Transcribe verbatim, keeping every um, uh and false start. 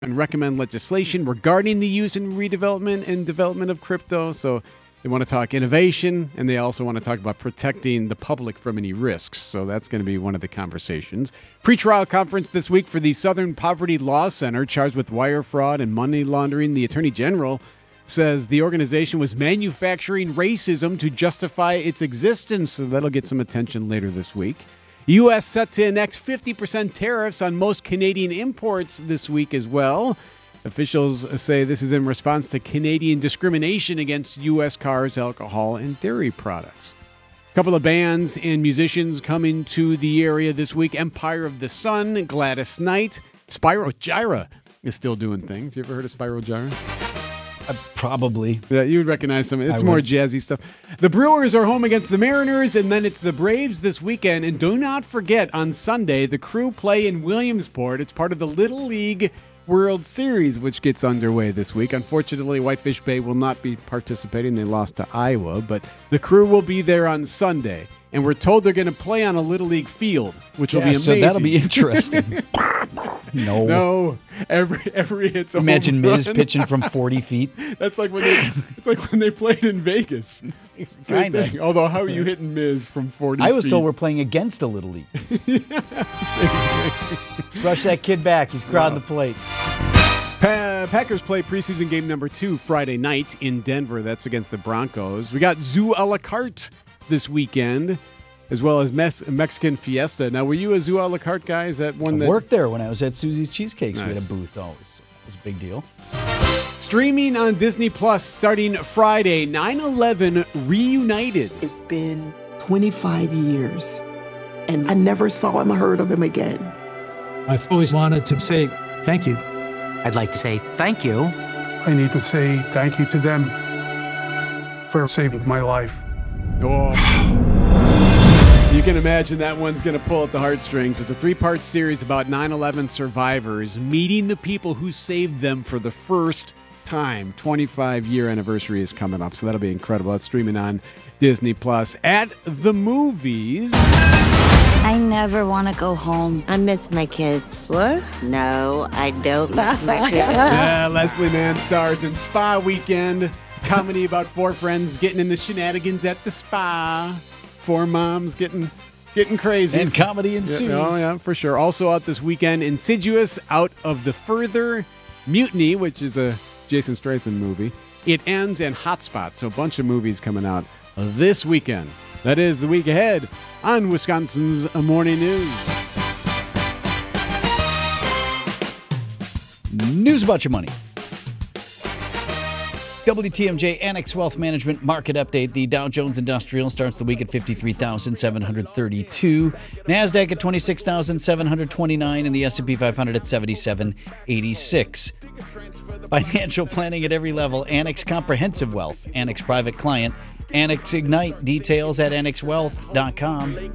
and recommend legislation regarding the use and redevelopment and development of crypto. So they want to talk innovation, and they also want to talk about protecting the public from any risks. So that's going to be one of the conversations. Pre-trial conference this week for the Southern Poverty Law Center, charged with wire fraud and money laundering. The Attorney General says the organization was manufacturing racism to justify its existence. So that'll get some attention later this week. U S set to enact fifty percent tariffs on most Canadian imports this week as well. Officials say this is in response to Canadian discrimination against U S cars, alcohol, and dairy products. A couple of bands and musicians coming to the area this week. Empire of the Sun, Gladys Knight, Spyro Gyra is still doing things. You ever heard of Spyro Gyra? Uh, probably. Yeah, you would recognize some. It's I more would. jazzy stuff. The Brewers are home against the Mariners, and then it's the Braves this weekend. And do not forget, on Sunday, the Crew play in Williamsport. It's part of the Little League World Series, which gets underway this week. Unfortunately, Whitefish Bay will not be participating. They lost to Iowa, but the Crew will be there on Sunday. And we're told they're going to play on a Little League field, which will Yeah, be so amazing. that'll be interesting. no. No, every every hit's a home Imagine Miz run. pitching from forty feet. That's like when they it's like when they played in Vegas. Same Kinda. thing. Although, how are you hitting Miz from forty? I was feet? told we're playing against a Little League. Same thing. Rush that kid back. He's crowding the plate. Pa- Packers play preseason game number two Friday night in Denver. That's against the Broncos. We got Zoo a la carte this weekend, as well as Mes- Mexican Fiesta. Now, were you a Zoo a la carte guy? Is that one I that worked there when I was at Susie's Cheesecakes. We Nice. had a booth. Oh, it was, it was a big deal. Streaming on Disney Plus starting Friday, nine eleven Reunited. It's been twenty-five years, and I never saw him or heard of him again. I've always wanted to say thank you. I'd like to say thank you. I need to say thank you to them for saving my life. Oh. You can imagine that one's going to pull at the heartstrings. It's a three-part series about nine eleven survivors meeting the people who saved them for the first time. twenty-five-year anniversary is coming up, so that'll be incredible. It's streaming on Disney Plus. At the movies, I never want to go home. I miss my kids. What? No, I don't miss my kids. yeah, Leslie Mann stars in Spa Weekend, comedy about four friends getting into shenanigans at the spa. Four moms getting getting crazy. And comedy ensues. Yeah, oh, yeah, for sure. Also out this weekend, Insidious, Out of the Further, Mutiny, which is a Jason Statham movie. It Ends, and Hotspot. So a bunch of movies coming out this weekend. That is the week ahead on Wisconsin's Morning News. News about your money. W T M J Annex Wealth Management Market Update. The Dow Jones Industrial starts the week at fifty-three thousand seven hundred thirty-two. NASDAQ at twenty-six thousand seven hundred twenty-nine. And the S and P five hundred at seventy-seven eighty-six. Financial planning at every level. Annex Comprehensive Wealth. Annex Private Client. Annex Ignite. Details at annex wealth dot com.